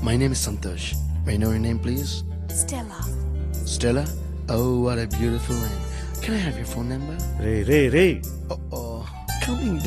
My name is Santosh. May I know your name, please? Stella. Stella? Oh, what a beautiful name. Can I have your phone number? Ray ray ray Oh, coming